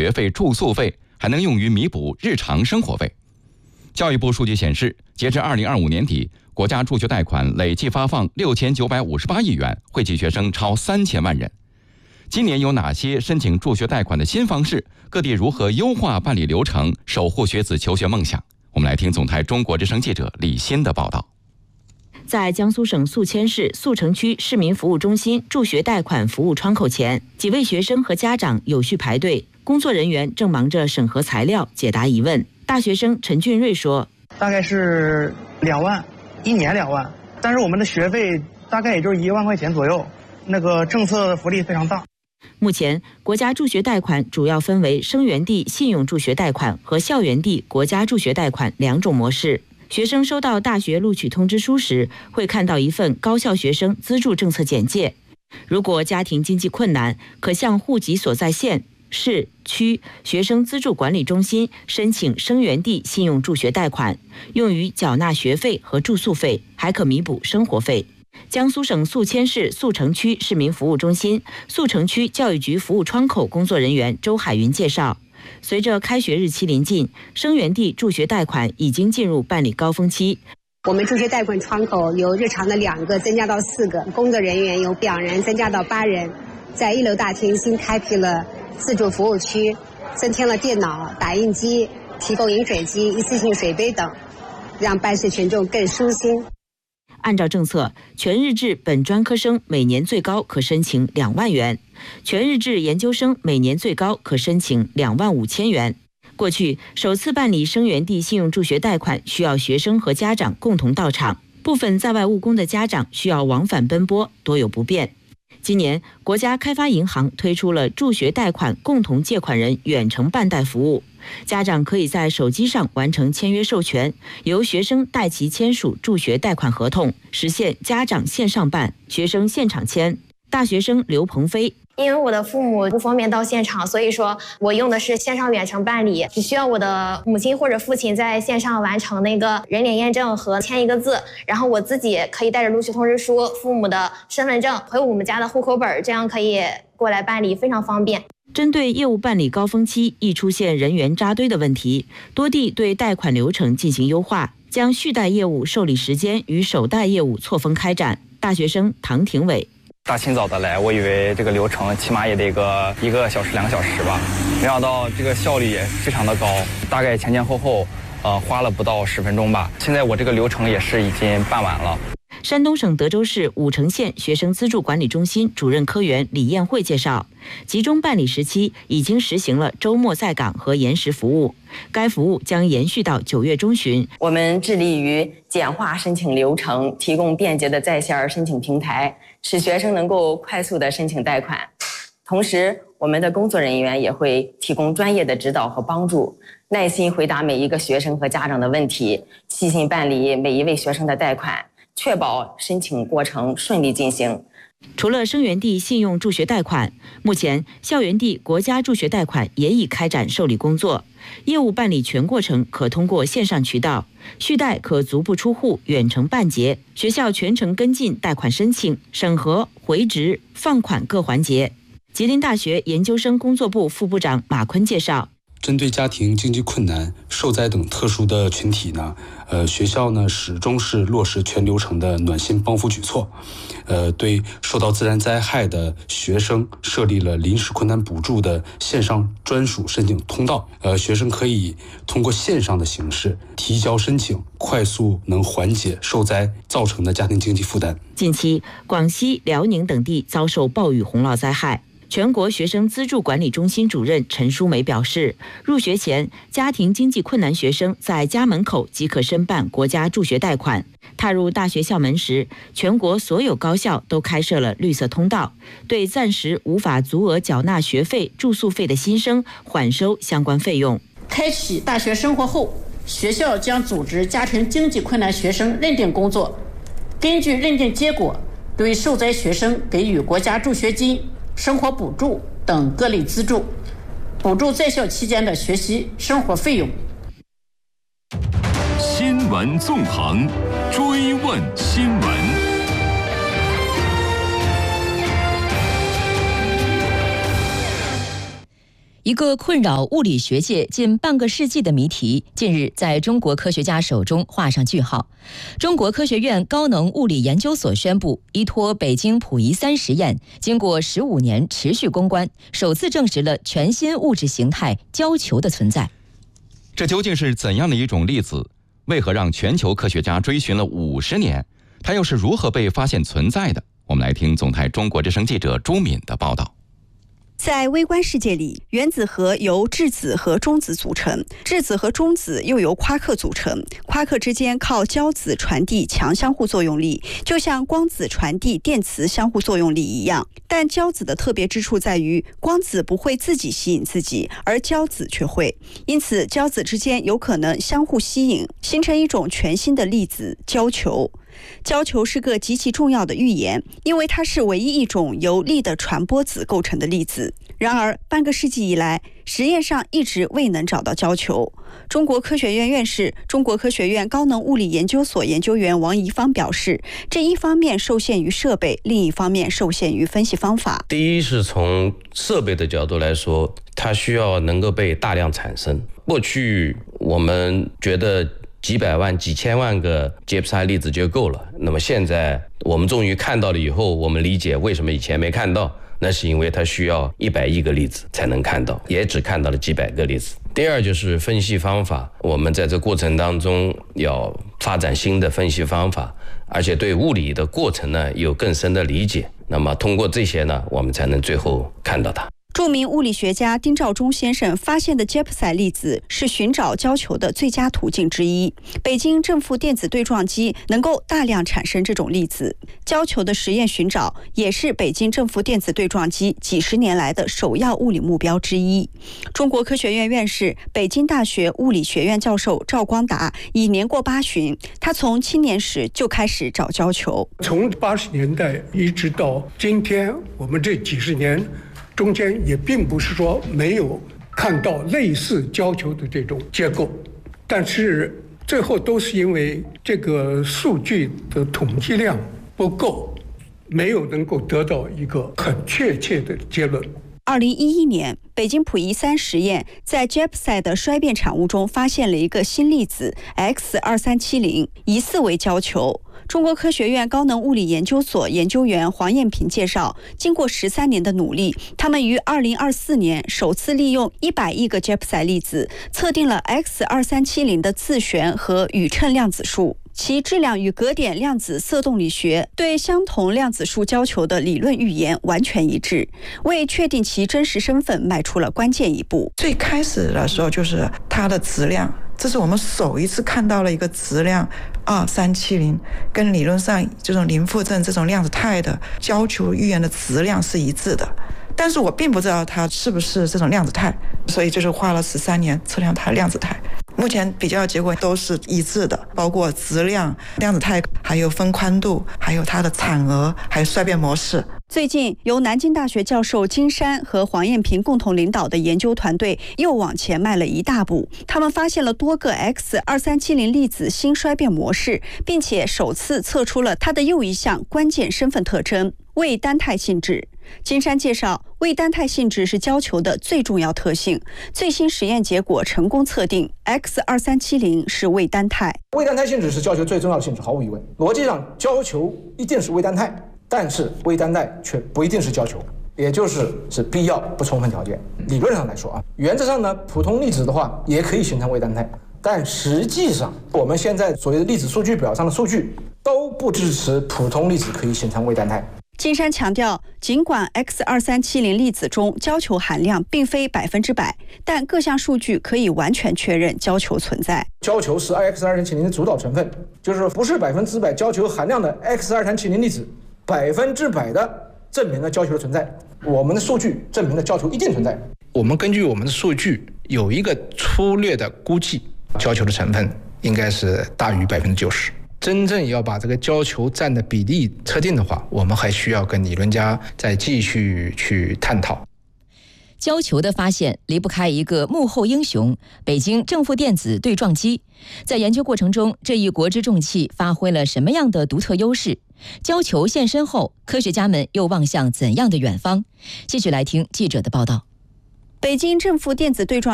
学费、住宿费，还能用于弥补日常生活费。教育部数据显示，截至2025年底，国家助学贷款累计发放6958亿元，惠及学生超3000万人。今年有哪些申请助学贷款的新方式？各地如何优化办理流程，守护学子求学梦想？我们来听总台中国之声记者李欣的报道。 在江苏省宿迁市宿城区市民服务中心助学贷款服务窗口前，几位学生和家长有序排队，工作人员正忙着审核材料、解答疑问。大学生陈俊瑞说：“ 大概是2万，1年2万，但是我们的学费大概也就是1万块钱左右，那个政策福利非常大。” 目前，国家助学贷款主要分为生源地信用助学贷款和校园地国家助学贷款2种模式。学生收到大学录取通知书时，会看到一份高校学生资助政策简介。如果家庭经济困难，可向户籍所在县、市、区学生资助管理中心申请生源地信用助学贷款，用于缴纳学费和住宿费，还可弥补生活费。江苏省宿迁市宿城区市民服务中心宿城区教育局服务窗口工作人员周海云介绍，随着开学日期临近，生源地助学贷款已经进入办理高峰期。 我们助学贷款窗口由日常的2个增加到4个，工作人员由2人增加到8人。在1楼大厅新开辟了自助服务区，增添了电脑、打印机，提供饮水机、一次性水杯等，让办事群众更舒心。 按照政策，全日制本专科生每年最高可申请2万元，全日制研究生每年最高可申请2万5千元。过去，首次办理生源地信用助学贷款需要学生和家长共同到场，部分在外务工的家长需要往返奔波，多有不便。今年，国家开发银行推出了助学贷款共同借款人远程办贷服务，家长可以在手机上完成签约授权，由学生代其签署助学贷款合同，实现家长线上办，学生现场签。大学生刘鹏飞： 因为我的父母不方便到现场，所以说我用的是线上远程办理，只需要我的母亲或者父亲在线上完成那个人脸验证和签一个字，然后我自己可以带着录取通知书、父母的身份证和我们家的户口本，这样可以过来办理，非常方便。 针对业务办理高峰期易出现人员扎堆的问题，多地对贷款流程进行优化，将续贷业务受理时间与首贷业务错峰开展。大学生唐廷伟： 大清早的来，我以为这个流程起码也得1个小时2个小时吧，没想到这个效率也非常的高，大概前后花了不到10分钟吧。现在我这个流程也是已经办完了。 山东省德州市武城县学生资助管理中心主任科员李艳慧介绍，集中办理时期已经实行了周末在岗和延时服务，该服务将延续到9月中旬。 我们致力于简化申请流程，提供便捷的在线申请平台，使学生能够快速的申请贷款。同时，我们的工作人员也会提供专业的指导和帮助，耐心回答每一个学生和家长的问题，细心办理每一位学生的贷款，确保申请过程顺利进行。 除了生源地信用助学贷款，目前校园地国家助学贷款也已开展受理工作，业务办理全过程可通过线上渠道，续贷可足不出户远程办结，学校全程跟进贷款申请、审核、回执、放款各环节。吉林大学研究生工作部副部长马坤介绍， 针对家庭经济困难、受灾等特殊的群体呢，学校呢始终是落实全流程的暖心帮扶举措，对受到自然灾害的学生设立了临时困难补助的线上专属申请通道，学生可以通过线上的形式提交申请，快速能缓解受灾造成的家庭经济负担。 近期，广西、辽宁等地遭受暴雨洪涝灾害。全国学生资助管理中心主任陈淑梅表示，入学前，家庭经济困难学生在家门口即可申办国家助学贷款。踏入大学校门时，全国所有高校都开设了绿色通道，对暂时无法足额缴纳学费、住宿费的新生缓收相关费用。 开启大学生活后，学校将组织家庭经济困难学生认定工作，根据认定结果，对受灾学生给予国家助学金、生活补助等各类资助，补助在校期间的学习生活费用。 新闻纵横，追问新闻。 一个困扰物理学界近半个世纪的谜题，近日在中国科学家手中画上句号。中国科学院高能物理研究所宣布，依托北京溥仪3实验，经过15年持续攻关，首次证实了全新物质形态胶球的存在。 这究竟是怎样的一种粒子？为何让全球科学家追寻了50年？它又是如何被发现存在的？我们来听总台中国之声记者朱敏的报道。 在微观世界里，原子核由质子和中子组成，质子和中子又由夸克组成，夸克之间靠胶子传递强相互作用力，就像光子传递电磁相互作用力一样。但胶子的特别之处在于，光子不会自己吸引自己，而胶子却会，因此胶子之间有可能相互吸引，形成一种全新的粒子——胶球。胶球是个极其重要的预言，因为它是唯一一种由力的传播子构成的粒子。然而，半个世纪以来，实验上一直未能找到胶球。中国科学院院士、中国科学院高能物理研究所研究员王贻芳表示，这一方面受限于设备，另一方面受限于分析方法。 第一是从设备的角度来说，它需要能够被大量产生。过去我们觉得几百万、几千万个杰普赛粒子就够了。那么现在我们终于看到了以后，我们理解为什么以前没看到，那是因为它需要100亿个粒子才能看到，也只看到了几百个粒子。第二就是分析方法，我们在这过程当中要发展新的分析方法，而且对物理的过程呢有更深的理解。那么通过这些呢，我们才能最后看到它。 著名物理学家丁肇中先生发现的杰普赛粒子是寻找胶球的最佳途径之一。北京正负电子对撞机能够大量产生这种粒子。胶球的实验寻找也是北京正负电子对撞机几十年来的首要物理目标之一。中国科学院院士、北京大学物理学院教授赵光达已年过80旬，他从青年时就开始找胶球。 从80年代一直到今天，我们这几十年中间也并不是说没有看到类似胶球的这种结构，但是最后都是因为这个数据的统计量不够，没有能够得到一个很确切的结论。 2011年，北京溥仪3实验在杰普赛的衰变产物中发现了一个新粒子 X2370， 疑似为胶球。中国科学院高能物理研究所研究员黄彦平介绍，经过13年的努力，他们于2024年首次利用100亿个杰普赛粒子，测定了 X2370 的自旋和宇称量子数。其质量与格点量子色动力学对相同量子数胶球的理论预言完全一致，为确定其真实身份迈出了关键一步。 最开始的时候就是它的质量，这是我们首一次看到了一个质量2370，跟理论上这种林富正这种量子态的胶球预言的质量是一致的。但是我并不知道它是不是这种量子态，所以就是花了13年测量它的量子态。目前比较结果都是一致的，包括质量、量子态，还有分宽度，还有它的产额，还有衰变模式。 最近，由南京大学教授金山和黄彦平共同领导的研究团队又往前迈了一大步。他们发现了多个 X2370 粒子新衰变模式，并且首次测出了它的又一项关键身份特征——位单态性质。金山介绍，位单态性质是胶球的最重要特性。最新实验结果成功测定 X2370 是位单态。 位单态性质是胶球最重要的性质，毫无疑问。逻辑上，胶球一定是位单态，但是位单态却不一定是胶球，也就是必要不充分条件。理论上来说原则上呢，普通粒子的话也可以形成位单态，但实际上我们现在所谓的粒子数据表上的数据都不支持普通粒子可以形成位单态。 金山强调，尽管 X2370 粒子中胶球含量并非100%，但各项数据可以完全确认胶球存在。 胶球是 X2370 的主导成分，就是说不是100%胶球含量的 X2370 粒子100%的证明了胶球的存在。我们的数据证明了胶球一定存在。 我们根据我们的数据有一个粗略的估计，胶球的成分应该是大于90%。真正要把这个胶球占的比例测定的话，我们还需要跟理论家再继续去探讨。 胶球的发现离不开一个幕后英雄——北京正负电子对撞机。在研究过程中，这一国之重器发挥了什么样的独特优势？胶球现身后，科学家们又望向怎样的远方？继续来听记者的报道。 北京正负电子对撞